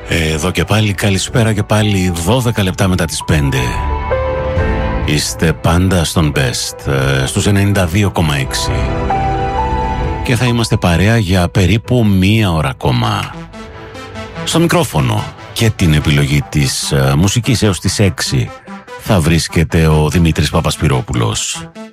Εδώ και πάλι καλησπέρα και πάλι 12 λεπτά μετά τις 5. Είστε πάντα στον Best στους 92,6 και θα είμαστε παρέα για περίπου μία ώρα ακόμα. Στο μικρόφωνο και την επιλογή της μουσικής έως τις 6 θα βρίσκεται ο Δημήτρης Παπασπυρόπουλος.